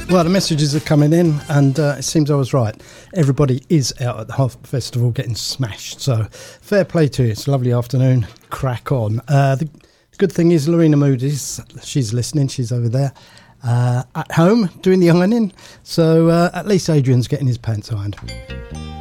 Well, the messages are coming in, and it seems I was right. Everybody is out at the Half Festival getting smashed, so fair play to you. It's a lovely afternoon. Crack on. The good thing is Lorena Moody's, she's listening, she's over there at home doing the ironing, so at least Adrian's getting his pants ironed.